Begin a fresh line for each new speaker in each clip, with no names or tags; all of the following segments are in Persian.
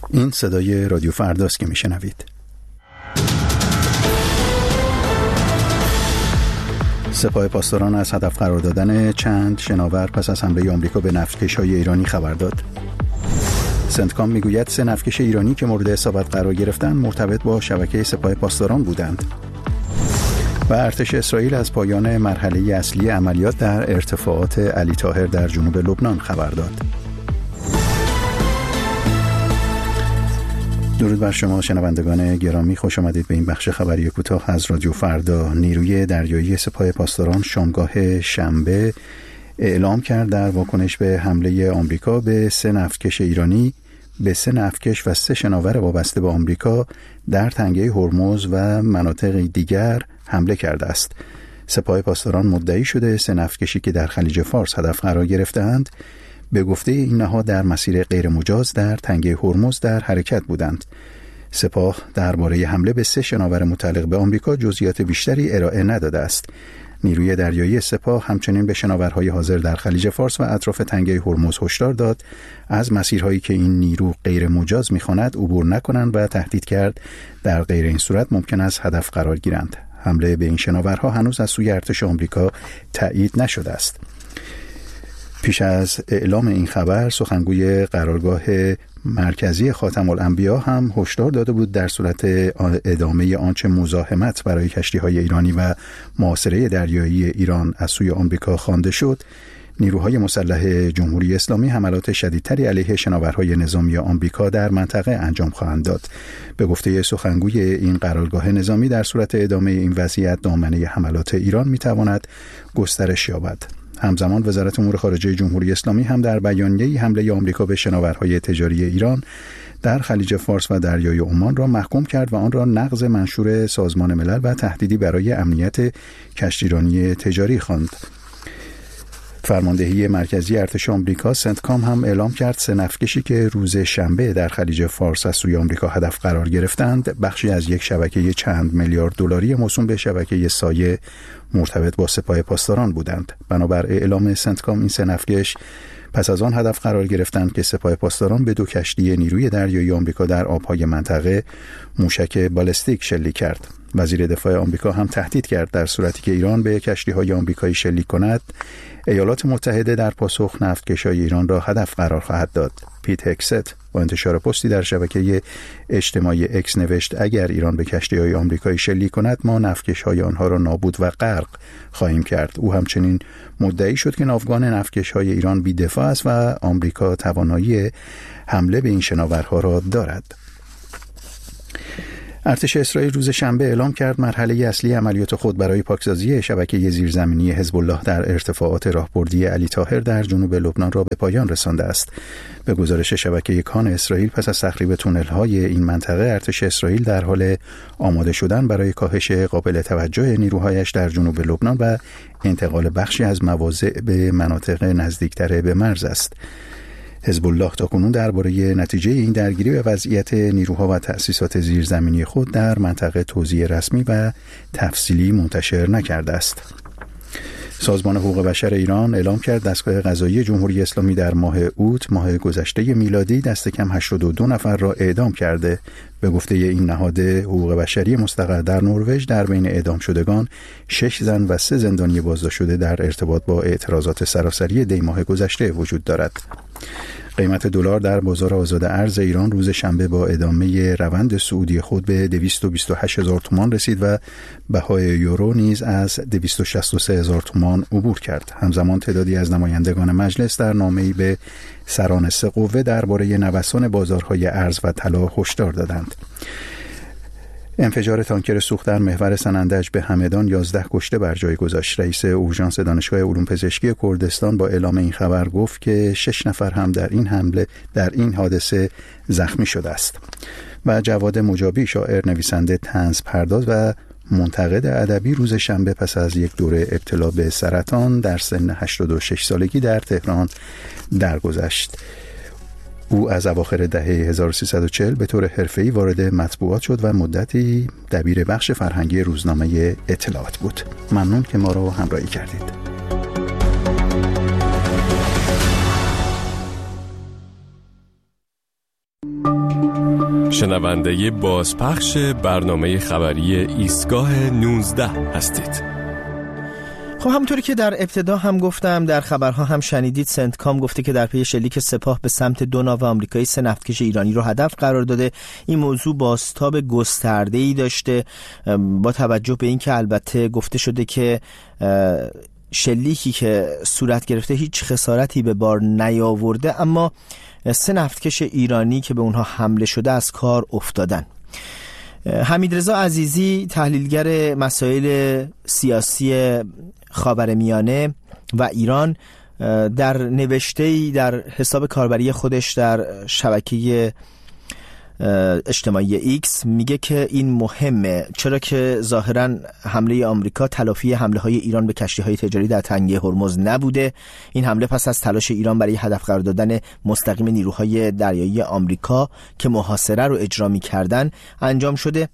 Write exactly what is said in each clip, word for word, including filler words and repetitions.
این صدای رادیو فرداست که میشنوید. سپاه پاسداران از هدف قرار دادن چند شناور پس از حمله آمریکا به نفتکش‌های ایرانی خبر داد. سنتکام میگوید سه نفتکش ایرانی که مورد اصابت قرار گرفتند مرتبط با شبکه سپاه پاسداران بودند. و ارتش اسرائیل از پایان مرحله اصلی عملیات در ارتفاعات علی طاهر در جنوب لبنان خبر داد. درود بر شما شنوندگان گرامی، خوش آمدید به این بخش خبری کوتاه از رادیو فردا. نیروی دریایی سپاه پاسداران شامگاه شنبه اعلام کرد در واکنش به حمله آمریکا به سه نفتکش ایرانی به سه نفتکش و سه شناور وابسته به آمریکا در تنگه هرمز و مناطق دیگر حمله کرده است. سپاه پاسداران مدعی شده سه نفتکشی که در خلیج فارس هدف قرار گرفتند به گفته این نهاد در مسیر غیر مجاز در تنگه هرمز در حرکت بودند. سپاه درباره حمله به سه شناور متعلق به آمریکا جزئیات بیشتری ارائه نداده است. نیروی دریایی سپاه همچنین به شناورهای حاضر در خلیج فارس و اطراف تنگه هرمز هشدار داد از مسیرهایی که این نیرو غیر مجاز می‌خواند عبور نکنند و تهدید کرد در غیر این صورت ممکن است هدف قرار گیرند. حمله به این شناورها هنوز از سوی ارتش آمریکا تایید نشده است. پیش از اعلام این خبر سخنگوی قرارگاه مرکزی خاتم الانبیا هم هشدار داده بود در صورت ادامه آنچه مزاحمت برای کشتی‌های ایرانی و محاصره دریایی ایران از سوی آمریکا خوانده شد، نیروهای مسلح جمهوری اسلامی حملات شدیدتری علیه شناورهای نظامی آمریکا در منطقه انجام خواهند داد. به گفته سخنگوی این قرارگاه نظامی در صورت ادامه این وضعیت دامنه حملات ایران میتواند گسترش یابد. همزمان وزارت امور خارجه جمهوری اسلامی هم در بیانیه‌ای حمله آمریکا به شناورهای تجاری ایران در خلیج فارس و دریای عمان را محکوم کرد و آن را نقض منشور سازمان ملل و تهدیدی برای امنیت کشتیرانی تجاری خواند. فرماندهی مرکزی ارتش آمریکا سنتکام هم اعلام کرد سه نفتکشی که روز شنبه در خلیج فارس از سوی آمریکا هدف قرار گرفتند بخشی از یک شبکه چند میلیارد دلاری موسوم به شبکه سایه مرتبط با سپاه پاسداران بودند. بنابر اعلام سنتکام این سه نفتکش پس از آن هدف قرار گرفتند که سپاه پاسداران به دو کشتی نیروی دریایی آمریکا در آبهای منطقه موشک بالستیک شلیک کرد. وزیر دفاع آمریکا هم تهدید کرد در صورتی که ایران به کشتی‌های آمریکایی شلیک کند، ایالات متحده در پاسخ نفتکش‌های ایران را هدف قرار خواهد داد. پیت هکست با انتشار پستی در شبکه اجتماعی اکس نوشت اگر ایران به کشتی‌های آمریکایی شلیک کند ما نفتکش‌های آنها را نابود و غرق خواهیم کرد. او همچنین مدعی شد که ناوگان نفتکش‌های ایران بی‌دفاع است و آمریکا توانایی حمله به این شناورها را دارد. ارتش اسرائیل روز شنبه اعلام کرد مرحله اصلی عملیات خود برای پاکسازی شبکه زیرزمینی حزب الله در ارتفاعات راهبردی علی طاهر در جنوب لبنان را به پایان رسانده است. به گزارش شبکه کان اسرائیل پس از تخریب تونل‌های این منطقه ارتش اسرائیل در حال آماده شدن برای کاهش قابل توجه نیروهایش در جنوب لبنان و انتقال بخشی از مواضع به مناطق نزدیکتر به مرز است. حزب الله تاکنون درباره نتیجه این درگیری و وضعیت نیروها و تأسیسات زیرزمینی خود در منطقه توزیع رسمی و تفصیلی منتشر نکرده است. سازمان حقوق بشر ایران اعلام کرد دستگاه قضایی جمهوری اسلامی در ماه اوت ماه گذشته میلادی دست کم هشتاد و دو نفر را اعدام کرده. به گفته این نهاد حقوق بشری مستقر در نروژ در بین اعدام شدگان شش زن و سه زندانی بازداشت شده در ارتباط با اعتراضات سراسری دی ماه گذشته وجود دارد. قیمت دلار در بازار آزاد ارز ایران روز شنبه با ادامه روند صعودی خود به دویست و بیست و هشت هزار تومان رسید و بهای یورو نیز از دویست و شصت و سه هزار تومان عبور کرد. همزمان تعدادی از نمایندگان مجلس در نامه‌ای به سران سه قوه درباره نوسان بازارهای ارز و طلا هشدار دادند. انفجار تانکر سوخت در محور سنندج به همدان یازده کشته بر جای گذاشت. رئیس اورژانس دانشگاه علوم پزشکی کردستان با اعلام این خبر گفت که شش نفر هم در این حمله در این حادثه زخمی شده است. و جواد مجابی شاعر، نویسنده، طنز پرداز و منتقد ادبی روز شنبه پس از یک دوره ابتلا به سرطان در سن هشتاد و شش سالگی در تهران درگذشت. او از اواخر دهه هزار و سیصد و چهل به طور حرفه‌ای وارد مطبوعات شد و مدتی دبیر بخش فرهنگی روزنامه اطلاعات بود. ممنون که ما را همراهی کردید.
شنونده بازپخش برنامه خبری ایستگاه نوزده هستید.
خب همونطوری که در ابتدا هم گفتم، در خبرها هم شنیدید، سنتکام گفته که در پی شلیک سپاه به سمت دو ناو آمریکایی سه نفتکش ایرانی رو هدف قرار داده. این موضوع بازتاب گسترده‌ای داشته با توجه به اینکه البته گفته شده که شلیکی که صورت گرفته هیچ خسارتی به بار نیاورده، اما سه نفتکش ایرانی که به اونها حمله شده از کار افتادن. حمیدرضا عزیزی، تحلیلگر مسائل سیاسی خاورمیانه و ایران، در نوشته‌ای در حساب کاربری خودش در شبکه اجتماعی ایکس میگه که این مهمه، چرا که ظاهرا حمله آمریکا تلافی حمله های ایران به کشتی‌های تجاری در تنگه هرمز نبوده. این حمله پس از تلاش ایران برای هدف قرار دادن مستقیم نیروهای دریایی آمریکا که محاصره رو اجرا می‌کردن انجام شده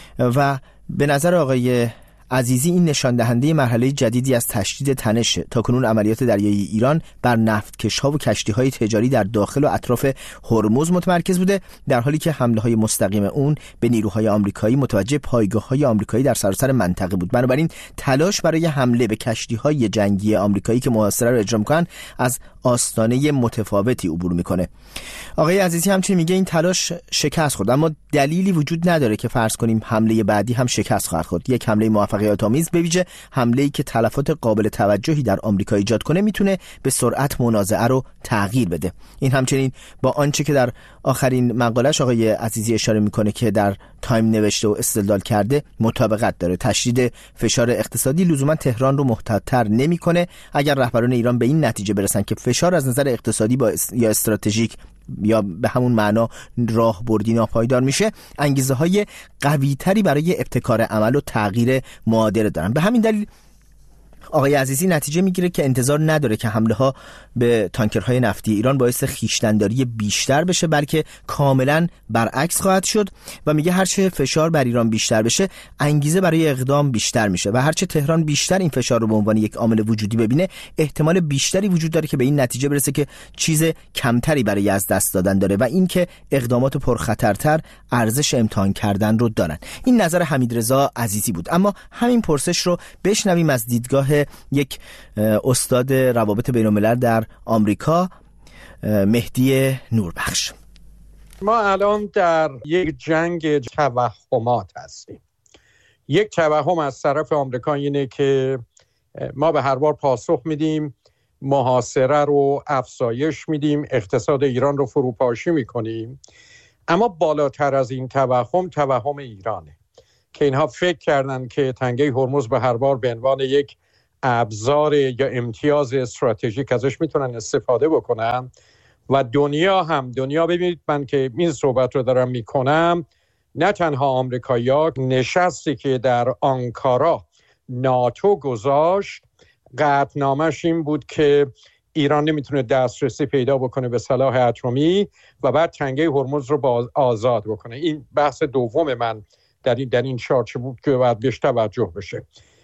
و به نظر آقای عزیزی این نشان دهنده مرحله جدیدی از تشدید تنش تاکنون عملیات دریایی ایران بر نفتکش‌ها و کشتی‌های تجاری در داخل و اطراف هرمز متمرکز بوده، در حالی که حمله‌های مستقیم اون به نیروهای آمریکایی متوجه پایگاه‌های آمریکایی در سراسر منطقه بود. بنابراین تلاش برای حمله به کشتی‌های جنگی آمریکایی که محاصره رو اجرا می‌کنن از آستانه متفاوتی عبور می‌کنه. آقای عزیزی همچنین میگه این تلاش شکست خورد، اما دلیلی وجود نداره که فرض کنیم حمله بعدی هم شکست خواهد خورد. یک حمله موفقیت آمیز، به ویژه حمله‌ای که تلفات قابل توجهی در آمریکا ایجاد کنه، میتونه به سرعت منازعه رو تغییر بده. این همچنین با آنچه که در آخرین مقاله‌اش آقای عزیزی اشاره میکنه که در تایم نوشته و استدلال کرده مطابقت داره. تشدید فشار اقتصادی لزوما تهران رو محتاط‌تر نمیکنه. اگر رهبران ایران به این نتیجه برسن که فشار از نظر اقتصادی با اس... یا استراتژیک یا به همون معنا راهبردی ناپایدار میشه، انگیزه های قوی تری برای ابتکار عمل و تغییر معادله دارن. به همین دلیل آقای عزیزی نتیجه میگیره که انتظار نداره که حمله ها به تانکرهای نفتی ایران باعث خویشتن‌داری بیشتر بشه، بلکه کاملا برعکس خواهد شد و میگه هرچه فشار بر ایران بیشتر بشه، انگیزه برای اقدام بیشتر میشه و هرچه تهران بیشتر این فشار رو به عنوان یک عامل وجودی ببینه، احتمال بیشتری وجود داره که به این نتیجه برسه که چیز کمتری برای از دست دادن داره و اینکه اقدامات پرخطرتر ارزش امتحان کردن رو دارن. این نظر حمیدرضا عزیزی بود. اما همین پرسش رو بشنویم از دیدگاه یک استاد روابط بین‌الملل در آمریکا، مهدی نوربخش.
ما الان در یک جنگ توهمات هستیم. یک توهم از طرف آمریکا اینه که ما به هر بار پاسخ میدیم، محاصره رو افزایش میدیم، اقتصاد ایران رو فروپاشی میکنیم. اما بالاتر از این توهم، توهم ایرانه که اینها فکر کردن که تنگه هرمز به هر بار به عنوان یک ابزار یا امتیاز استراتژیک ازش میتونن استفاده بکنن و دنیا هم دنیا ببینید، من که این صحبت رو دارم میکنم، نه تنها آمریکایی‌ها، نشستی که در آنکارا ناتو گذاشت قطعنامه‌اش این بود که ایران نمیتونه دسترسی پیدا بکنه به سلاح اتمی و بعد تنگه هرمز رو باز آزاد بکنه. این بحث دوم من در این در این چارچوب بود که باید بهش توجه بشه.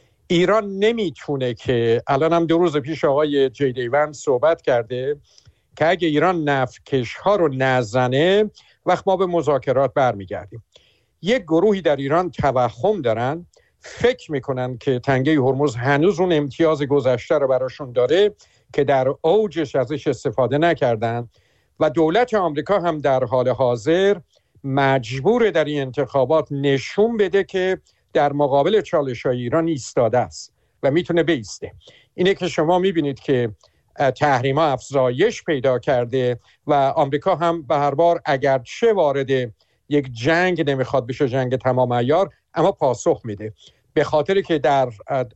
ایران نمیتونه که الان هم دو روز پیش آقای جی دیون صحبت کرده که اگه ایران نفتکش ها رو نزنه وقت ما به مذاکرات برمیگردیم. یک گروهی در ایران توهم دارن، فکر میکنن که تنگه هرمز هنوز اون امتیاز گذشته رو براشون داره که در اوجش ازش استفاده نکردن و دولت آمریکا هم در حال حاضر مجبور در این انتخابات نشون بده که در مقابل چالش‌های ایران ایستاده است و میتونه بایسته. اینه که شما میبینید که تحریم‌ها افزایش پیدا کرده و آمریکا هم به هر بار اگرچه وارد یک جنگ نمیخواد بشه، جنگ تمام عیار، اما پاسخ میده، به خاطر که در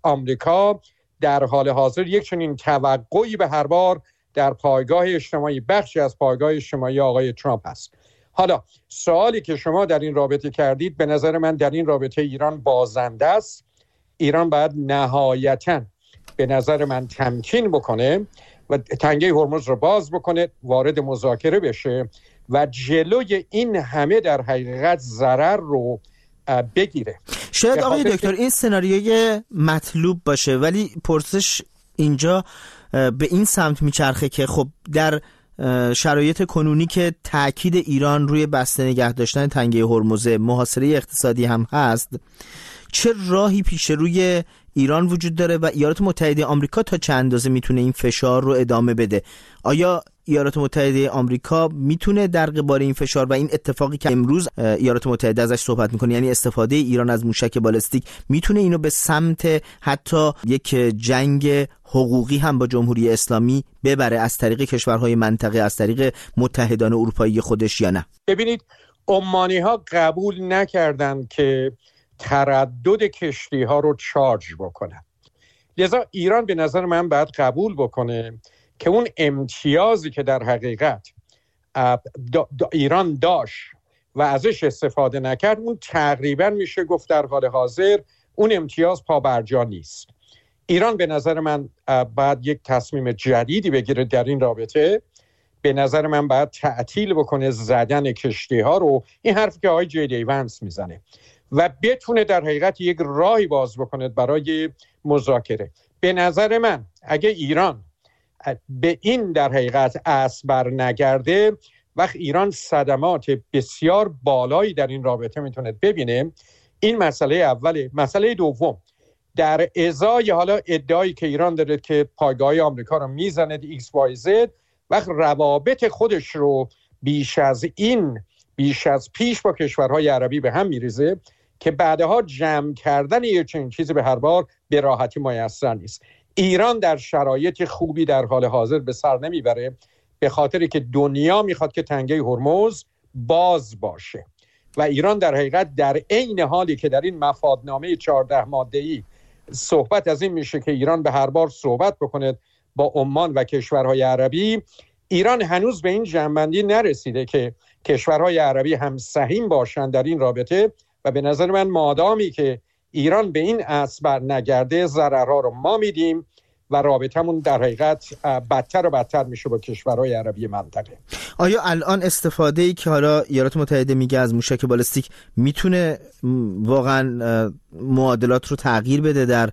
آمریکا در حال حاضر یک چنین توقعی به هر بار در پایگاه اجتماعی، بخشی از پایگاه اجتماعی آقای ترامپ هست. حالا سوالی که شما در این رابطه کردید، به نظر من در این رابطه ایران بازنده است. ایران باید نهایتاً به نظر من تمکین بکنه و تنگه هرمز رو باز بکنه، وارد مذاکره بشه و جلوی این همه در حقیقت ضرر رو بگیره.
شاید آقای دکتر این سناریوی مطلوب باشه، ولی پرسش اینجا به این سمت میچرخه که خب در شرایط کنونی که تاکید ایران روی بسته نگه داشتن تنگه هرمز محاصره اقتصادی هم هست، چه راهی پیش روی ایران وجود داره و ایالات متحده آمریکا تا چند اندازه میتونه این فشار رو ادامه بده؟ آیا ایالات متحده آمریکا میتونه در قبال این فشار و این اتفاقی که امروز ایالات متحده ازش صحبت میکنه، یعنی استفاده ایران از موشک بالستیک، میتونه اینو به سمت حتی یک جنگ حقوقی هم با جمهوری اسلامی ببره از طریق کشورهای منطقه، از طریق متحدان اروپایی خودش یا نه؟
ببینید، عمانی ها قبول نکردن که تردد کشتی ها رو چارج بکنن، لذا ایران به نظر من باید قبول بکنه که اون امتیازی که در حقیقت دا دا ایران داشت و ازش استفاده نکرد، اون تقریبا میشه گفت در حال حاضر اون امتیاز پابرجا نیست. ایران به نظر من باید یک تصمیم جدیدی بگیره در این رابطه. به نظر من باید تعطیل بکنه زدن کشتی ها رو، این حرفی که آقای جی دی وانس میزنه، و بتونه در حقیقت یک راهی باز بکنه برای مذاکره. به نظر من اگه ایران به این در حقیقت اسب بر نگرده، وقت ایران صدمات بسیار بالایی در این رابطه میتونه ببینه. این مسئله اوله. مسئله دوم، در ازای حالا ادعایی که ایران داره که پایگاه آمریکا رو میزنه ایکس وای زد، وقت روابط خودش رو بیش از این بیش از پیش با کشورهای عربی به هم میریزه که بعدها جمع کردن یه چنین چیزی به هر بار به راحتی میسر نیست. ایران در شرایط خوبی در حال حاضر به سر نمیبره، به خاطری که دنیا میخواد که تنگه هرمز باز باشه و ایران در حقیقت در عین حالی که در این مفادنامه چهارده ماده‌ای صحبت از این میشه که ایران به هر بار صحبت بکنه با عمان و کشورهای عربی، ایران هنوز به این جنبندی نرسیده که کشورهای عربی هم سهیم باشن در این رابطه و به نظر من مادامی که ایران به این اسب بر نگرده، ضررها رو ما میدیم و رابطمون در حقیقت بدتر و بدتر میشه با کشورهای عربی منطقه.
آیا الان استفاده‌ای که حالا ایالات متحده میگه از موشک بالستیک میتونه واقعا معادلات رو تغییر بده در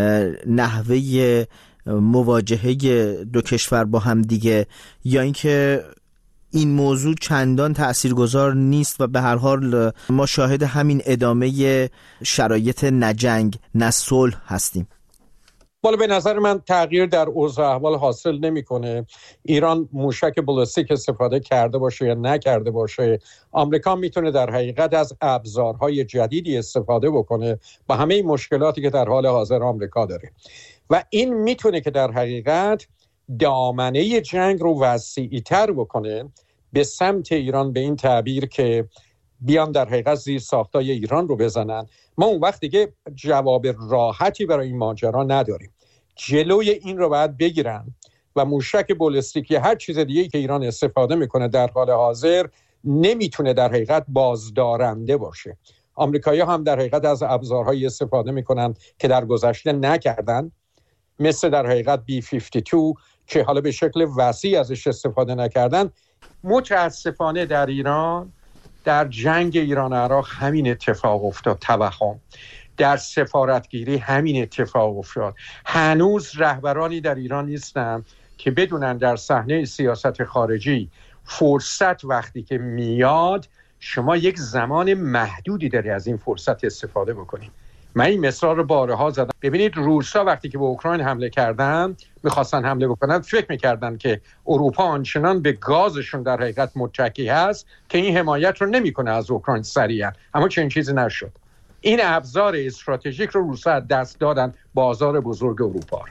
نحوه مواجهه دو کشور با هم دیگه، یا اینکه این موضوع چندان تأثیرگذار نیست و به هر حال ما شاهد همین ادامه شرایط نجنگ نه صلح هستیم؟
بالا به نظر من تغییر در اوضاع احوال حاصل نمیکنه. ایران موشک بالستیک استفاده کرده باشه یا نکرده باشه، آمریکا میتونه در حقیقت از ابزارهای جدیدی استفاده بکنه با همه این مشکلاتی که در حال حاضر آمریکا داره و این میتونه که در حقیقت دامنه جنگ رو وسیع‌تر بکنه به سمت ایران، به این تعبیر که بیان در حقیقت زیر ساختای ایران رو بزنن. ما اون وقت دیگه جواب راحتی برای این ماجرا نداریم. جلوی این رو باید بگیرن و موشک بالستیک یا هر چیز دیگه‌ای که ایران استفاده میکنه در حال حاضر نمیتونه در حقیقت بازدارنده باشه. آمریکایی‌ها هم در حقیقت از ابزارهایی استفاده میکنن که در گذشته نکردن، مثل در حقیقت بی پنجاه و دو که حالا به شکل وسیع ازش استفاده نکردن. متاسفانه در ایران، در جنگ ایران عراق همین اتفاق افتاد. توهم در سفارتگیری همین اتفاق افتاد. هنوز رهبرانی در ایران نیستن که بدونن در صحنه سیاست خارجی فرصت وقتی که میاد شما یک زمان محدودی داری از این فرصت استفاده بکنید. من این مثال رو بارها زدم. ببینید روسا وقتی که به اوکراین حمله کردن، میخواستن حمله بکنن، فکر میکردن که اروپا آنچنان به گازشون در حقیقت متکی هست که این حمایت رو نمیکنه از اوکراین سریعا، اما چنین چیزی نشد. این ابزار استراتژیک رو روسا دست دادن بازار بزرگ اروپا.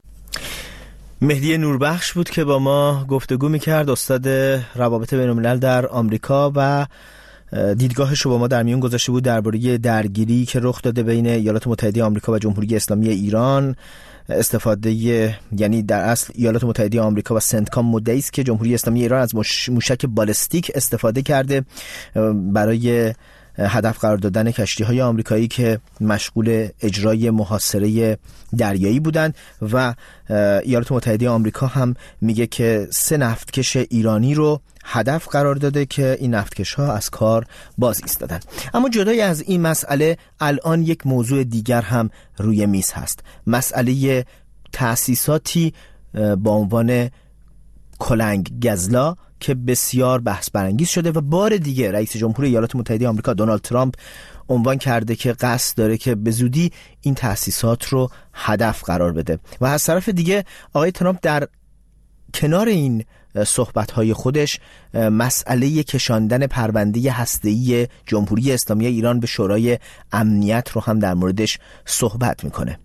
مهدی نوربخش بود که با ما گفتگو میکرد، استاد روابط بین‌الملل در آمریکا، و دیدگاهش رو با ما در میون گذاشته بود درباره درگیری که رخ داده بین ایالات متحده آمریکا و جمهوری اسلامی ایران. استفاده یعنی در اصل ایالات متحده آمریکا و سنتکام مدعی است که جمهوری اسلامی ایران از موشک بالستیک استفاده کرده برای هدف قرار دادن کشتی‌های آمریکایی که مشغول اجرای محاصره دریایی بودند، و ایالات متحده آمریکا هم میگه که سه نفتکش ایرانی رو هدف قرار داده که این نفتکش‌ها از کار باز ایستادن. اما جدای از این مسئله الان یک موضوع دیگر هم روی میز هست، مسئله تأسیساتی با عنوان کلنگ گزلا که بسیار بحث برانگیز شده و بار دیگه رئیس جمهور ایالات متحده آمریکا دونالد ترامپ عنوان کرده که قصد داره که به زودی این تأسیسات رو هدف قرار بده. و از طرف دیگه آقای ترامپ در کنار این صحبت‌های خودش مسئله کشاندن پرونده هسته‌ای جمهوری اسلامی ایران به شورای امنیت رو هم در موردش صحبت میکنه.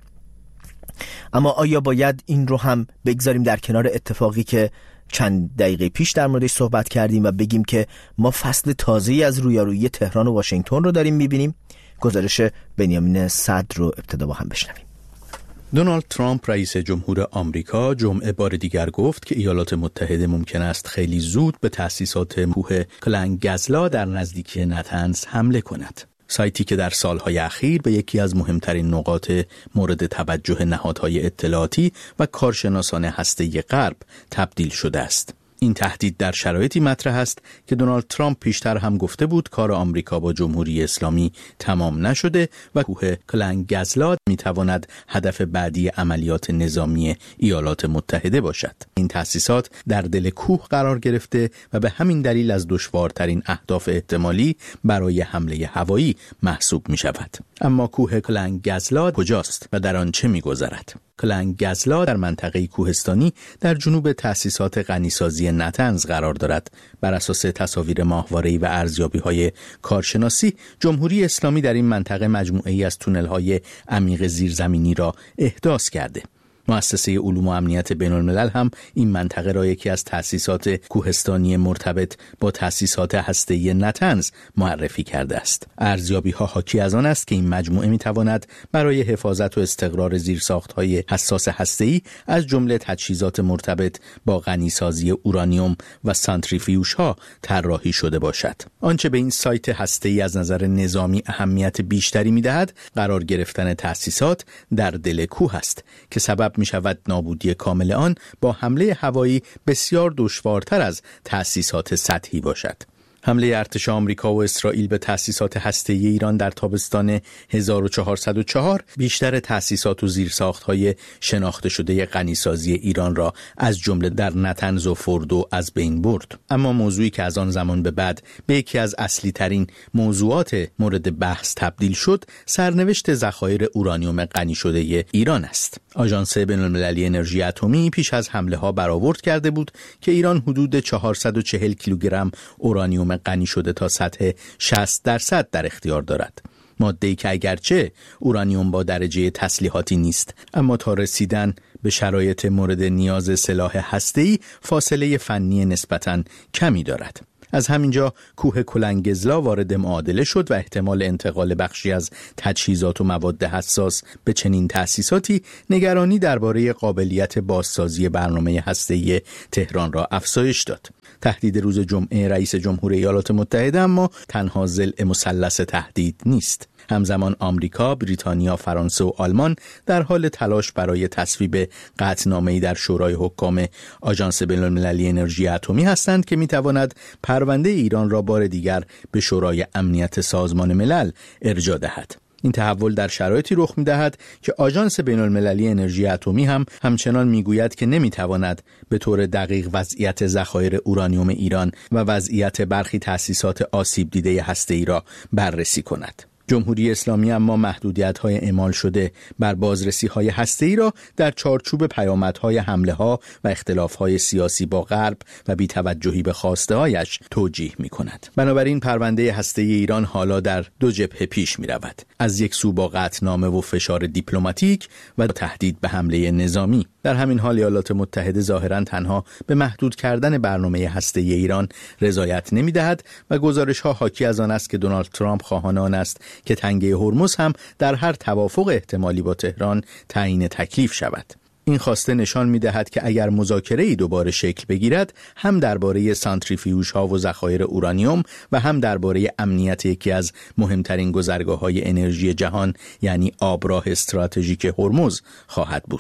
اما آیا باید این رو هم بگذاریم در کنار اتفاقی که چند دقیقه پیش در موردش صحبت کردیم و بگیم که ما فصل تازه‌ای از رویارویی تهران و واشنگتن رو داریم میبینیم؟ گزارش بنیامین صدر رو ابتدا با هم بشنویم.
دونالد ترامپ رئیس جمهور آمریکا جمعه بار دیگر گفت که ایالات متحده ممکن است خیلی زود به تأسیسات کوه کلنگ گزلا در نزدیکی نتنز حمله کند. سایتی که در سالهای اخیر به یکی از مهمترین نقاط مورد توجه نهادهای اطلاعاتی و کارشناسان هسته‌ای غرب تبدیل شده است. این تهدید در شرایطی مطرح است که دونالد ترامپ پیشتر هم گفته بود کار آمریکا با جمهوری اسلامی تمام نشده و کوه کلنگ گزلا میتواند هدف بعدی عملیات نظامی ایالات متحده باشد. این تأسیسات در دل کوه قرار گرفته و به همین دلیل از دشوارترین اهداف احتمالی برای حمله هوایی محسوب می شود. اما کوه کلنگ گزلا کجاست و در آن چه می گذرد؟ کلنگ گزلا در منطقه کوهستانی در جنوب تأسیسات غنیسازی نتنز قرار دارد. بر اساس تصاویر ماهواره‌ای و ارزیابی‌های کارشناسی، جمهوری اسلامی در این منطقه مجموعه‌ای از تونل‌های عمیق زیرزمینی را احداث کرده. مؤسسه علوم و امنیت بین الملل هم این منطقه را یکی از تأسیسات کوهستانی مرتبط با تأسیسات هسته‌ای نتنز معرفی کرده است. ارزیابی‌ها حاکی از آن است که این مجموعه می‌تواند برای حفاظت و استقرار زیرساخت‌های حساس هسته‌ای از جمله تجهیزات مرتبط با غنیسازی اورانیوم و سانتریفیوژها طراحی شده باشد. آنچه به این سایت هسته‌ای از نظر نظامی اهمیت بیشتری می‌دهد، قرار گرفتن تأسیسات در دل کوه است که سبب می شود نابودی کامل آن با حمله هوایی بسیار دشوارتر از تأسیسات سطحی باشد. حمله ارتش آمریکا و اسرائیل به تأسیسات هسته‌ای ایران در تابستان هزار و چهارصد و چهار بیشتر تأسیسات و زیرساخت‌های شناخته شده غنیسازی ایران را از جمله در نتنز و فردو از بین برد. اما موضوعی که از آن زمان به بعد به یکی از اصلی ترین موضوعات مورد بحث تبدیل شد، سرنوشت ذخایر اورانیوم غنی شده ایران است. آژانس بین‌المللی انرژی اتمی پیش از حمله‌ها برآورد کرده بود که ایران حدود چهارصد و چهل کیلوگرم اورانیوم غنی شده تا سطح شصت درصد در اختیار دارد. ماده‌ای که اگرچه اورانیوم با درجه تسلیحاتی نیست، اما تا رسیدن به شرایط مورد نیاز سلاح هسته‌ای فاصله فنی نسبتاً کمی دارد. از همینجا کوه کلنگ گزلا وارد معادله شد و احتمال انتقال بخشی از تجهیزات و مواد حساس به چنین تأسیساتی نگرانی درباره قابلیت بازسازی برنامه هسته‌ای تهران را افزایش داد. تهدید روز جمعه رئیس جمهور ایالات متحده اما تنها ضلع مثلث تهدید نیست. همزمان آمریکا، بریتانیا، فرانسه و آلمان در حال تلاش برای تصویب قطعنامه‌ای در شورای حکام آژانس بین‌المللی انرژی اتمی هستند که می‌تواند پرونده ایران را بار دیگر به شورای امنیت سازمان ملل ارجاع دهد. این تحول در شرایطی رخ می‌دهد که آژانس بین‌المللی انرژی اتمی هم همچنان می‌گوید که نمی‌تواند به طور دقیق وضعیت ذخایر اورانیوم ایران و وضعیت برخی تأسیسات آسیب دیده هسته‌ای را بررسی کند. جمهوری اسلامی اما محدودیت‌های اعمال شده بر بازرسی‌های هسته‌ای را در چارچوب پیامدهای حمله‌ها و اختلاف‌های سیاسی با غرب و بی‌توجهی به خواسته‌هایش توجیه می‌کند. بنابراین پرونده هسته‌ای ایران حالا در دو جبهه پیش می‌رود. از یک سو با قطعنامه و فشار دیپلماتیک و تهدید به حمله نظامی. در همین حال ایالات متحده ظاهراً تنها به محدود کردن برنامه هسته‌ای ایران رضایت نمی‌دهد و گزارش‌ها حاکی از آن است که دونالد ترامپ خواهان آن است که تنگه هرمز هم در هر توافق احتمالی با تهران تعیین تکلیف شود. این خواسته نشان می‌دهد که اگر مذاکره‌ای دوباره شکل بگیرد، هم درباره سانتریفیوژها و ذخایر اورانیوم و هم درباره امنیت یکی از مهمترین گذرگاه‌های انرژی جهان یعنی آبراه استراتژیک هرمز خواهد بود.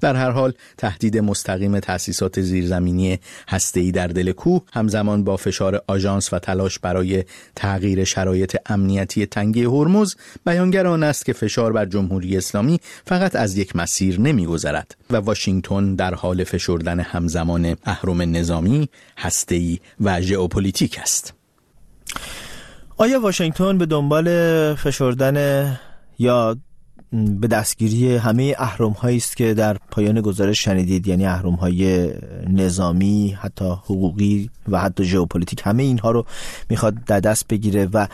در هر حال تهدید مستقیم تأسیسات زیرزمینی هسته‌ای در دل کوه همزمان با فشار آژانس و تلاش برای تغییر شرایط امنیتی تنگه هرمز بیانگر آن است که فشار بر جمهوری اسلامی فقط از یک مسیر نمی‌گذرد و واشنگتن در حال فشردن همزمان اهرم نظامی، هسته‌ای و ژئوپلیتیک است.
آیا واشنگتن به دنبال فشردن یا به دستگیری همه اهرم‌هایی است که در پایان گزارش شنیدید، یعنی اهرم‌های نظامی، حتی حقوقی و حتی ژئوپلیتیک، همه اینها رو میخواد در دست بگیره و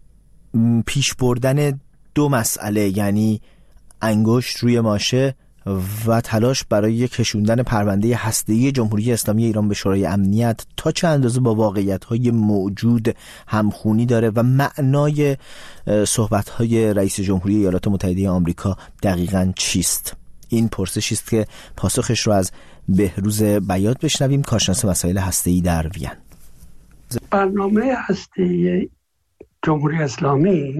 پیش بردن دو مسئله، یعنی انگشت روی ماشه و تلاش برای کشوندن پرونده هسته‌ای جمهوری اسلامی ایران به شورای امنیت تا چه اندازه با واقعیت‌های موجود همخونی داره و معنای صحبت‌های رئیس جمهوری ایالات متحده آمریکا دقیقاً چیست؟ این پرسشی است که پاسخش رو از بهروز بیات بشنویم، کارشناس مسائل هسته‌ای در وین.
برنامه هسته‌ای جمهوری اسلامی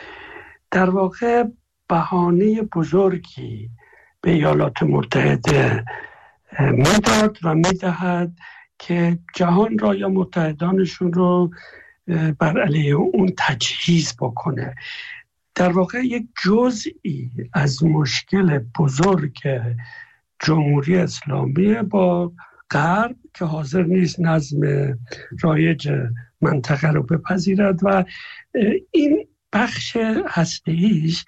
در واقع بهانه بزرگی به ایالات متحده میداد و میدهد که جهان را یا متحدانشون رو بر علیه اون تجهیز بکنه. در واقع یک جزئی از مشکل بزرگ جمهوری اسلامی با غرب که حاضر نیست نظم رایج منطقه رو بپذیرد و این بخش هسته‌ایش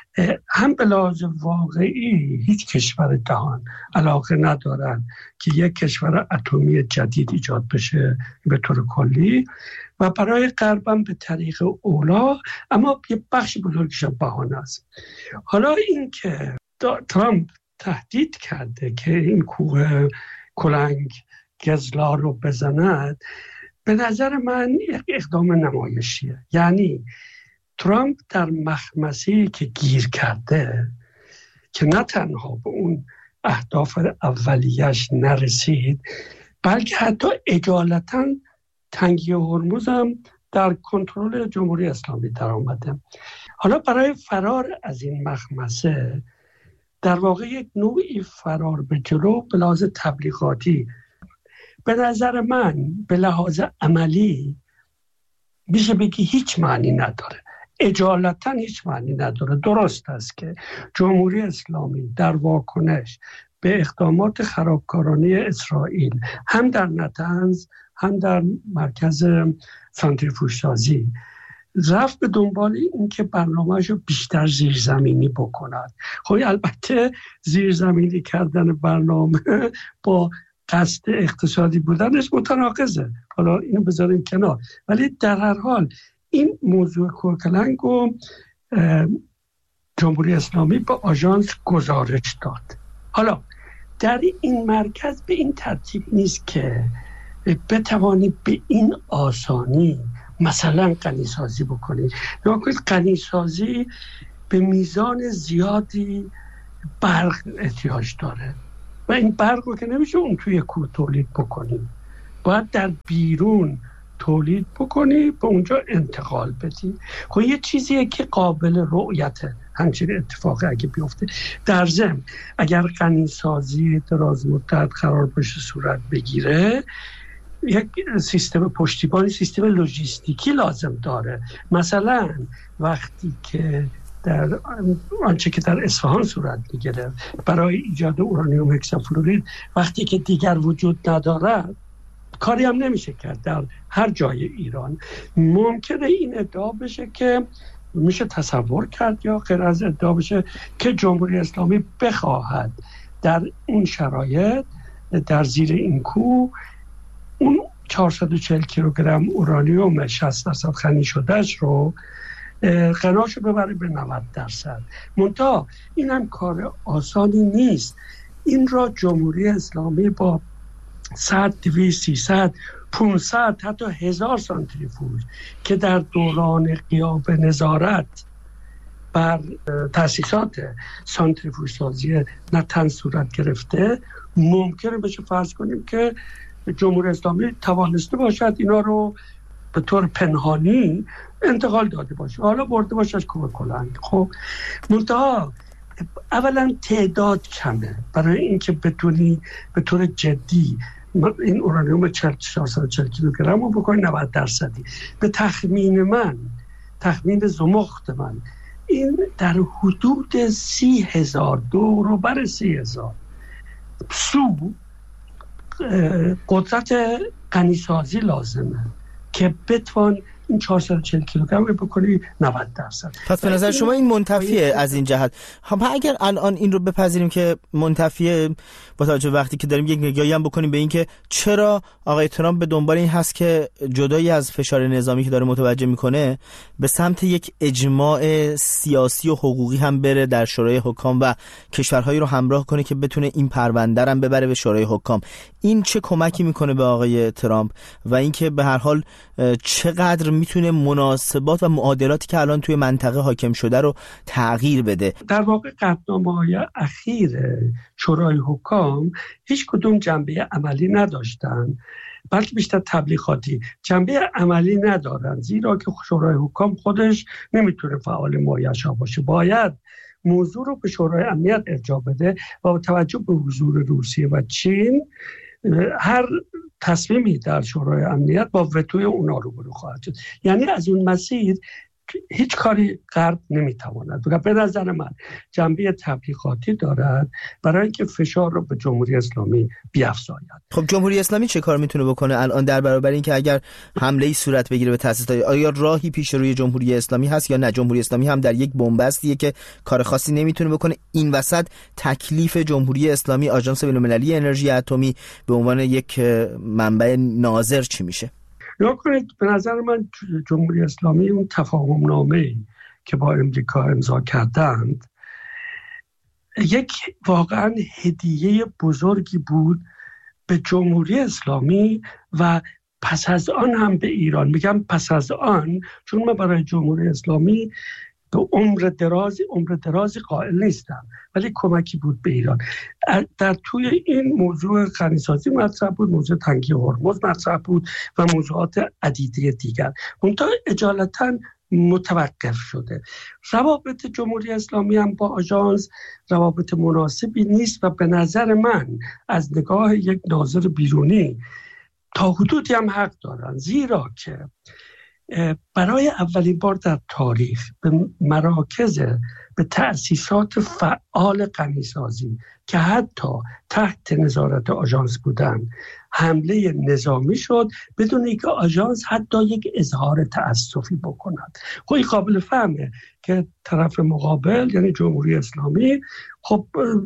هم به لحاظ واقعی هیچ کشور جهان علاقه ندارن که یک کشور اتمی جدید ایجاد بشه به طور کلی و برای غرب هم به طریق اولا، اما یه بخش بزرگش بهانه است. حالا این که ترامپ تهدید کرده که این کوه کلنگ گزلا رو بزند، به نظر من یک اقدام نمایشیه. یعنی ترامپ در مخمصه‌ای که گیر کرده که نه تنها به اون اهداف اولیش نرسید، بلکه حتی اجالتا تنگی هرمز هم در کنترل جمهوری اسلامی در آمده. حالا برای فرار از این مخمصه در واقع یک نوعی فرار به جلو به لحاظ تبلیغاتی، به نظر من به لحاظ عملی میشه بگی هیچ معنی نداره، اجالتا هیچ معنی نداره. درست است که جمهوری اسلامی در واکنش به اقدامات خرابکارانه اسرائیل هم در نتنز هم در مرکز سانتریفوژسازی رفت به دنبال این که برنامه‌اش رو بیشتر زیرزمینی بکند. خب البته زیرزمینی کردن برنامه با قصد اقتصادی بودنش متناقضه، حالا اینو بذاریم کنار، ولی در هر حال این موضوع کوهکلنگ رو جمهوری اسلامی به آژانس گزارش داد. حالا در این مرکز به این ترتیب نیست که بتوانی به این آسانی مثلا غنیسازی بکنی. نکنید غنیسازی به میزان زیادی برق احتیاج داره و این برق رو که نمیشه اون توی کوه تولید بکنی، باید در بیرون تولید بکنی، به اونجا انتقال بدی. خب یه چیزیه که قابل رؤیته همچین اتفاقی اگه بیفته. در ضمن اگر غنیسازی دراز مدت قرار باشه صورت بگیره، یک سیستم پشتیبانی، سیستم لوجستیکی لازم داره. مثلا وقتی که در آنچه که در اصفهان صورت میگیره برای ایجاد اورانیوم هکسافلورید، وقتی که دیگر وجود ندارد کاری هم نمیشه کرد در هر جای ایران. ممکنه این ادعا بشه که میشه تصور کرد یا غیر از ادعا بشه که جمهوری اسلامی بخواهد در اون شرایط در زیر این کوه اون چهارصد و چهل کیلوگرم اورانیوم شصت درصد غنی شدهش رو غناشو ببره به نود درصد. منتها این هم کار آسانی نیست. این را جمهوری اسلامی با صد، دویست، سیصد، پانصد حتی هزار سانتریفوژ که در دوران غیاب نظارت بر تأسیسات سانتریفوژ سازی نتن صورت گرفته، ممکنه بشه فرض کنیم که جمهوری اسلامی توانسته باشد اینا رو به طور پنهانی انتقال داده باشه، حالا برده باشه از کوه کلنگ. خب منتها اولا تعداد کمه برای اینکه بتونی به طور جدی این اورانیوم چهارصد و چهل کیلوگرم رو بکنی نود درصدی. به تخمین من، تخمین زمخت من، این در حدود سی هزار دو رو بر سی هزار سو قدرت غنیسازی لازمه که بتوان این چهارصد و چهل کیلوگرم رو بکنی نود درصد.
پس به نظر شما این منتفیه از این جهت. هم اگر الان این رو بپذیریم که منتفیه، با توجه وقتی که داریم یک نگاهی هم بکنیم به این که چرا آقای ترامپ به دنبال این هست که جدایی از فشار نظامی که داره متوجه میکنه به سمت یک اجماع سیاسی و حقوقی هم بره در شورای حکام و کشورهایی رو همراه کنه که بتونه این پرونده رو ببره به شورای حکام. این چه کمکی میکنه به آقای ترامپ و اینکه به هر حال چقدر میتونه مناسبات و معادلاتی که الان توی منطقه حاکم شده رو تغییر بده؟
در واقع قطعنامه‌های اخیر شورای حکام هیچ کدوم جنبه عملی نداشتن، بلکه بیشتر تبلیغاتی. جنبه عملی ندارن زیرا که شورای حکام خودش نمیتونه فعال مایشا باشه، باید موضوع رو به شورای امنیت ارجاع بده و با توجه به حضور روسیه و چین هر تصمیمی در شورای امنیت با وتوی اونا روبرو خواهد شد. یعنی از اون مسیر هیچ کاری غرب نمیتواند. به نظر من جنبه تبلیغاتی دارد برای اینکه فشار رو به جمهوری اسلامی بیفزاید.
خب جمهوری اسلامی چه کار میتونه بکنه الان در برابر اینکه اگر حمله‌ای صورت بگیره به تأسیسات؟ آیا راهی پیش روی جمهوری اسلامی هست یا نه جمهوری اسلامی هم در یک بنبستیه که کار خاصی نمیتونه بکنه؟ این وسط تکلیف جمهوری اسلامی، آژانس بین‌المللی انرژی اتمی به عنوان یک منبع ناظر چی میشه؟
یا کنید به نظر من جمهوری اسلامی اون تفاهم نامه‌ای که با امریکا امضا کردند یک واقعا هدیه بزرگی بود به جمهوری اسلامی و پس از آن هم به ایران. میگم پس از آن چون من برای جمهوری اسلامی به عمر درازی عمر درازی قائل نیستم، ولی کمکی بود به ایران. در توی این موضوع غنیسازی مطرح بود، موضوع تنگی هرمز مطرح بود و موضوعات عدیده دیگر. منتها اجالتا متوقف شده. روابط جمهوری اسلامی هم با آژانس روابط مناسبی نیست و به نظر من از نگاه یک ناظر بیرونی تا حدودی هم حق دارن، زیرا که برای اولین بار در تاریخ به مراکز، به تأسیسات فعال غنیسازی که حتی تحت نظارت آژانس بودن حمله نظامی شد بدون اینکه آژانس حتی یک اظهار تأسفی بکند. خب این قابل فهمه که طرف مقابل یعنی جمهوری اسلامی خب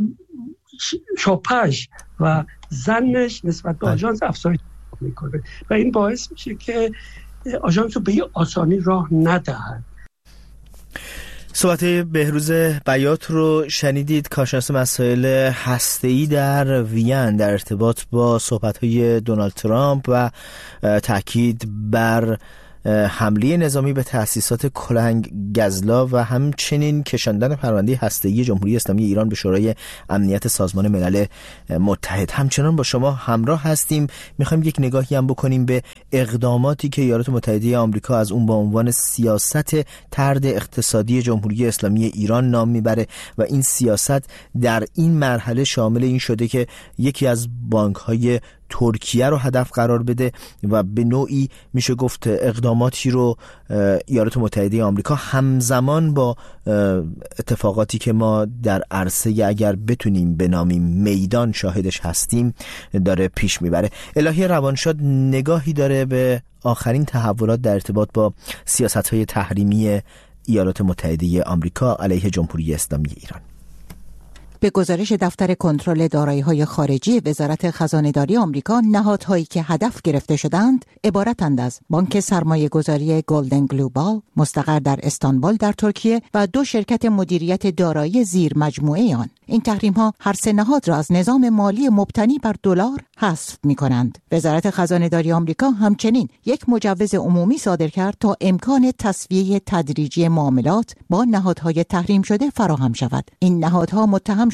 شاپش و زنش نسبت به آژانس افزایش میکنه و این باعث میشه که آژانس رو به آسانی راه ندهد.
صحبت بهروز بیات رو شنیدید، کارشناس مسائل هسته‌ای در وین در ارتباط با صحبت‌های دونالد ترامپ و تاکید بر حمله نظامی به تأسیسات کلنگ گزلا و همچنین کشاندن پرونده هسته‌ای جمهوری اسلامی ایران به شورای امنیت سازمان ملل متحد. همچنان با شما همراه هستیم. میخوایم یک نگاهی هم بکنیم به اقداماتی که ایالات متحده آمریکا از اون با عنوان سیاست طرد اقتصادی جمهوری اسلامی ایران نام میبره و این سیاست در این مرحله شامل این شده که یکی از بانک‌های ترکیه رو هدف قرار بده و به نوعی میشه گفت اقداماتی رو ایالات متحده آمریکا همزمان با اتفاقاتی که ما در عرصه اگر بتونیم بنامیم میدان شاهدش هستیم داره پیش میبره. الهی روانشاد نگاهی داره به آخرین تحولات در ارتباط با سیاست‌های تحریمی ایالات متحده آمریکا علیه جمهوری اسلامی ایران.
به گزارش دفتر کنترل دارایی‌های خارجی وزارت خزانه‌داری آمریکا، نهادهایی که هدف گرفته شدند عبارتند از بانک سرمایه‌گذاری گلدن گلوبال مستقر در استانبول در ترکیه و دو شرکت مدیریت دارایی زیر مجموعه آن. این تحریم‌ها هر سه نهاد را از نظام مالی مبتنی بر دلار حذف می‌کنند. وزارت خزانه‌داری آمریکا همچنین یک مجوز عمومی صادر کرد تا امکان تسویه تدریجی معاملات با نهادهای تحریم شده فراهم شود. این نهادها متهم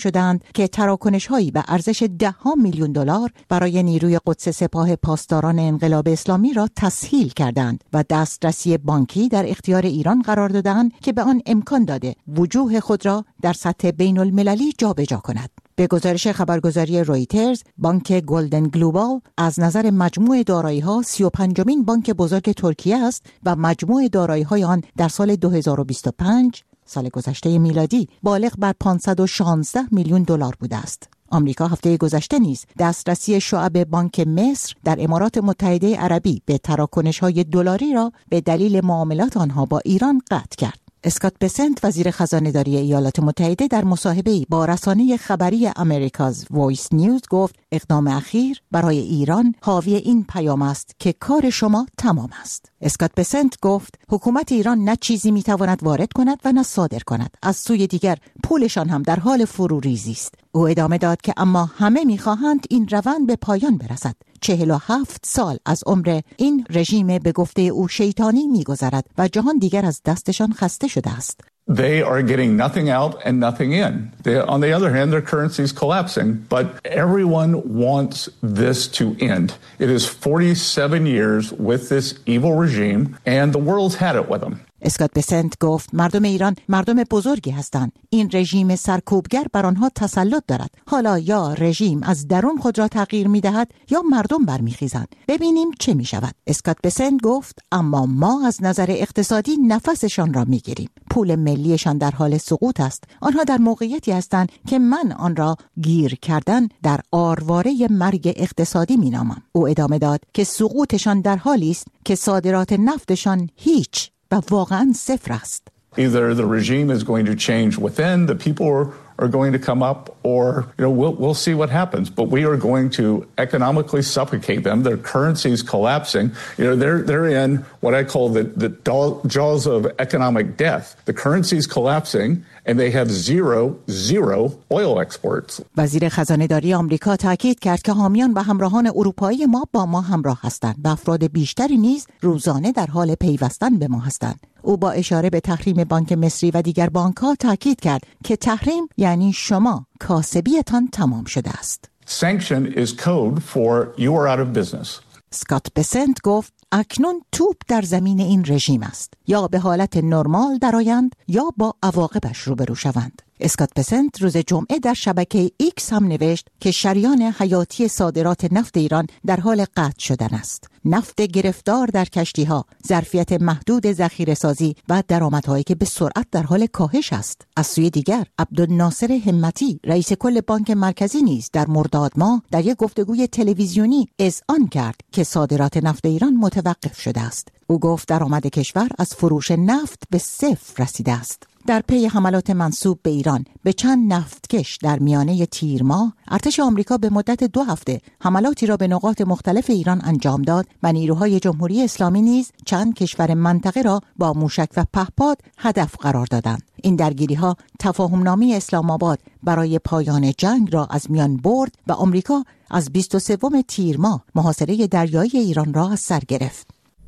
شدند که تراکنش‌هایی به ارزش ده ها میلیون دلار برای نیروی قدس سپاه پاسداران انقلاب اسلامی را تسهیل کردند و دسترسی بانکی در اختیار ایران قرار دادند که به آن امکان داده وجوه خود را در سطح بین المللی جابجا کند. به گزارش خبرگزاری رویترز، بانک گلدن گلوبال از نظر مجموع دارایی‌ها سی و پنجمین بانک بزرگ ترکیه است و مجموع دارایی‌های آن در سال دو هزار و بیست و پنج سال گذشته میلادی بالغ بر پانصد و شانزده میلیون دلار بوده است. آمریکا هفته گذشته نیز دسترسی شعب بانک مصر در امارات متحده عربی به تراکنش‌های دلاری را به دلیل معاملات آنها با ایران قطع کرد. اسکات بسنت وزیر خزانه‌داری ایالات متحده در مصاحبه‌ای با رسانه خبری امریکاز وایس نیوز گفت اقدام اخیر برای ایران حاوی این پیام است که کار شما تمام است. اسکات بسنت گفت حکومت ایران نه چیزی میتواند وارد کند و نه صادر کند. از سوی دیگر پولشان هم در حال فروریزی است. او ادامه داد که اما همه میخواهند این روند به پایان برسد. چهل و هفت سال از عمر این رژیم به گفته او شیطانی میگذرد و جهان دیگر از دستشان خسته شده است.
They are getting nothing out and nothing in. They, on the other hand, their currency is collapsing, but everyone wants this to end. It is forty-seven years with this evil regime, and the world's had it with them.
اسکات بسنت گفت مردم ایران مردم بزرگی هستند. این رژیم سرکوبگر بر آنها تسلط دارد. حالا یا رژیم از درون خود را تغییر می دهد یا مردم برمیخیزند. ببینیم چه می شود. اسکات بسنت گفت اما ما از نظر اقتصادی نفسشان را می گیریم. پول ملیشان در حال سقوط است. آنها در موقعیتی هستند که من آن را گیر کردن در آرواره مرگ اقتصادی می نامم. او ادامه داد که سقوطشان در حالی است که صادرات نفتشان هیچ و واقعا صفر است.
Either the regime is going to change within, the people are, are going to come up, or you know we'll we'll see what happens. But we are going to economically suffocate them. Their currency is collapsing. You know they're they're in what I call the the jaws of economic death. The currency is collapsing, and they have zero zero oil exports.
وزیر خزانه‌داری آمریکا تاکید کرد که حامیان و همراهان اروپایی ما با ما همراه هستند و افراد بیشتری نیز روزانه در حال پیوستن به ما هستند. او با اشاره به تحریم بانک مصری و دیگر بانک‌ها تاکید کرد که تحریم یعنی شما کاسبیتان تمام شده است.
Sanction is code for you are out of business.
اسکات بسنت گفت اکنون توپ در زمین این رژیم است. یا به حالت نرمال درآیند یا با عواقبش روبرو شوند. اسکات بسنت روز جمعه در شبکه ایکس هم نوشت که شریان حیاتی صادرات نفت ایران در حال قطع شدن است. نفت گرفتار در کشتی‌ها، ظرفیت محدود ذخیره‌سازی و درآمدهایی که به سرعت در حال کاهش است. از سوی دیگر عبدالناصر همتی رئیس کل بانک مرکزی نیز در مرداد ماه در یک گفتگوی تلویزیونی اذعان کرد که صادرات نفت ایران متوقف شده است. او گفت درآمد کشور از فروش نفت به صفر رسیده است. در پی حملات منسوب به ایران به چند نفتکش در میانه تیر ماه، ارتش آمریکا به مدت دو هفته حملاتی را به نقاط مختلف ایران انجام داد و نیروهای جمهوری اسلامی نیز چند کشور منطقه را با موشک و پهپاد هدف قرار دادند. این درگیری‌ها تفاهمنامه اسلام آباد برای پایان جنگ را از میان برد و آمریکا از بیست و سوم تیر ماه محاصره دریایی ایران را از سر گرفت.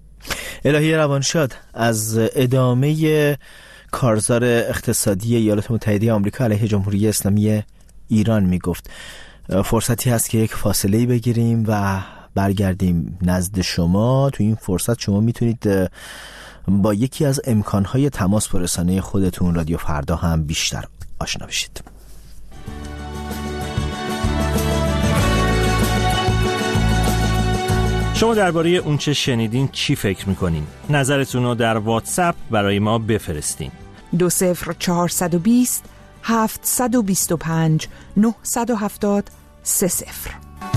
الهی روانشاد از ادامه کارزار اقتصادی ایالات متحده آمریکا علیه جمهوری اسلامی ایران میگفت. فرصتی هست که یک فاصله بگیریم و برگردیم نزد شما. تو این فرصت شما میتونید با یکی از امکانهای تماس با رسانه خودتون رادیو فردا هم بیشتر آشنا بشید.
شما درباره اون چه شنیدین چی فکر میکنین؟ نظرتون رو در واتساپ برای ما بفرستین.
دو صفر چهارصد و بیست هفتصد و بیست و پنج نهصد و هفتاد سه صفر.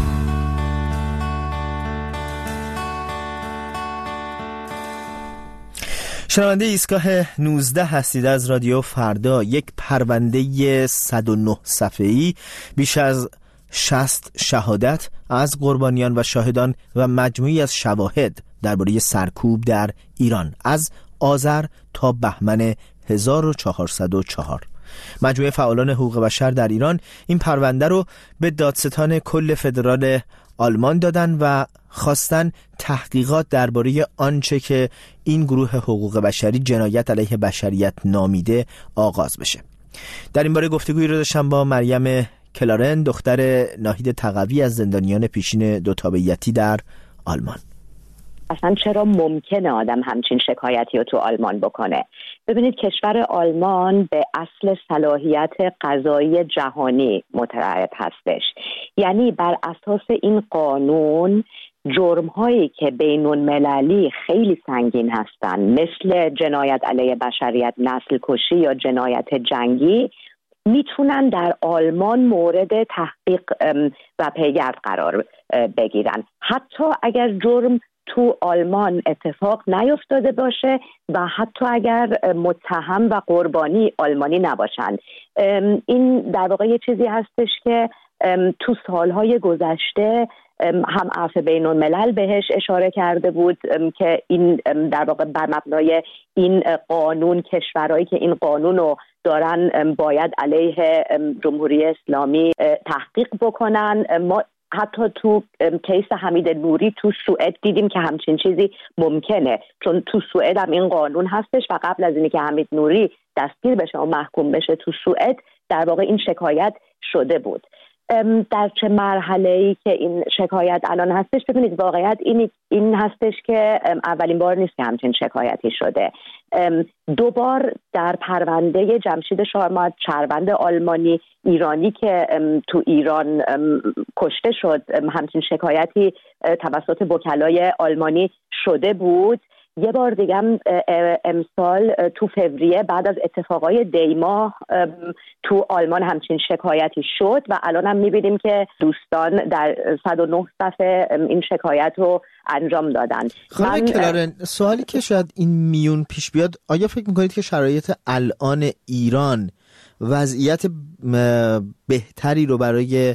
شنونده ایستگاه نوزده هستید از رادیو فردا. یک پرونده صد و نه صفحه‌ای بیش از شصت شهادت از قربانیان و شاهدان و مجموعی از شواهد درباره سرکوب در ایران از آذر تا بهمن هزار و چهارصد و چهار. مجموعه فعالان حقوق بشر در ایران این پرونده رو به دادستان کل فدرال آلمان دادن و خواستن تحقیقات درباره آنچه که این گروه حقوق بشری جنایت علیه بشریت نامیده آغاز بشه. در این باره گفتگویی رو داشتم با مریم کلارن، دختر ناهید تقوی از زندانیان پیشین دو تابعیتی در آلمان.
اصلا چرا ممکنه آدم همچین شکایتی رو تو آلمان بکنه؟ ببینید کشور آلمان به اصل صلاحیت قضایی جهانی متعهد هستش، یعنی بر اساس این قانون جرم هایی که بین المللی خیلی سنگین هستن، مثل جنایت علیه بشریت، نسل کشی یا جنایت جنگی، میتونن در آلمان مورد تحقیق و پیگرد قرار بگیرن، حتی اگر جرم تو آلمان اتفاق نیفتاده باشه و حتی اگر متهم و قربانی آلمانی نباشن. این در واقع یه چیزی هستش که تو سالهای گذشته هم عفو بین الملل بهش اشاره کرده بود که این در واقع بر مبنای این قانون کشورهایی که این قانون رو دارن باید علیه جمهوری اسلامی تحقیق بکنن. ما حتی تو کیس حمید نوری تو سوئد دیدیم که همچین چیزی ممکنه، چون تو سوئد هم این قانون هستش و قبل از اینی که حمید نوری دستگیر بشه و محکوم بشه تو سوئد در واقع این شکایت شده بود. در چه مرحله‌ای که این شکایت الان هستش؟ ببینید واقعیت این این هستش که اولین بار نیست که همچین شکایتی شده. دو بار در پرونده جمشید شارمات، چربند آلمانی ایرانی که تو ایران کشته شد، همچین شکایتی توسط وکلای آلمانی شده بود. یه بار دیگه هم امسال تو فوریه بعد از اتفاقای دیما تو آلمان همچین شکایتی شد و الان هم میبینیم که دوستان در صد و نه صفحه این شکایت رو انجام دادن.
خانم کلارن، سوالی که شاید این میون پیش بیاد، آیا فکر میکنید که شرایط الان ایران وضعیت بهتری رو برای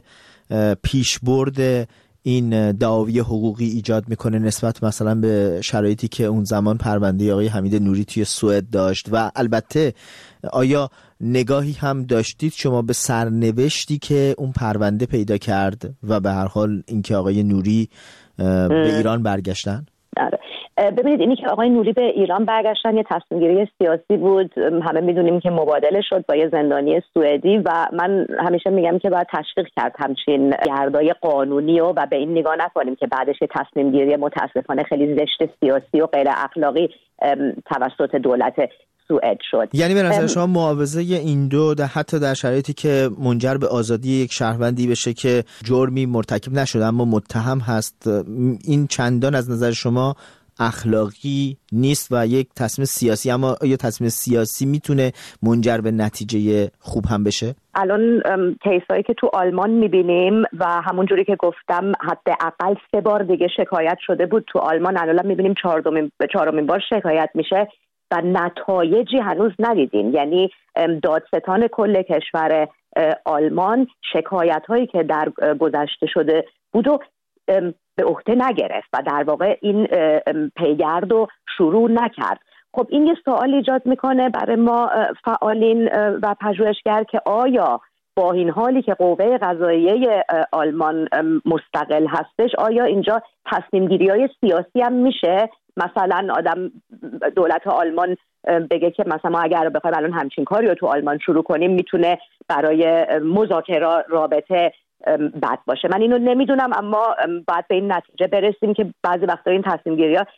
پیشبرد این دعاوی حقوقی ایجاد میکنه نسبت مثلا به شرایطی که اون زمان پرونده آقای حمید نوری توی سوئد داشت؟ و البته آیا نگاهی هم داشتید شما به سرنوشتی که اون پرونده پیدا کرد و به هر حال اینکه آقای نوری به ایران برگشتن؟
ببینید اینی که آقای نوری به ایران برگشتن یه تصمیم گیری سیاسی بود. همه میدونیم که مبادله شد با یه زندانی سوئدی و من همیشه میگم که باید تشویق کرد همچین گردای قانونی و, و به این نگاه نکنیم که بعدش یه تصمیم گیری متاسفانه خیلی زشت سیاسی و غیر اخلاقی توسط دولت سوئد شد.
یعنی به نظر شما معاوضه این دو در حتی در شرایطی که منجر به آزادی یک شهروندی بشه که جرمی مرتکب نشده اما متهم هست، این چندان از نظر شما اخلاقی نیست و یک تصمیم سیاسی؟ اما آیا تصمیم سیاسی میتونه منجر به نتیجه خوب هم بشه؟
الان کیسایی که تو آلمان میبینیم و همون جوری که گفتم حداقل سه بار دیگه شکایت شده بود تو آلمان، الان میبینیم چهارمین چهارمین بار شکایت میشه و نتایجی هنوز ندیدیم. یعنی دادستان کل کشور آلمان شکایت هایی که در گذشته شده بود و به عهده نگرفت و در واقع این پیگرد رو شروع نکرد. خب این یه سوال ایجاد میکنه برای ما فعالین و پژوهشگر که آیا با این حالی که قوه قضاییه آلمان مستقل هستش، آیا اینجا تصمیم گیری های سیاسی هم میشه؟ مثلا آدم دولت آلمان بگه که مثلا ما اگر بخوایم الان همچین کاری رو تو آلمان شروع کنیم میتونه برای مذاکره رابطه بد باشه. من اینو نمیدونم، اما باید به این نتیجه برسیم که بعضی وقتا این تصمیم گیری ها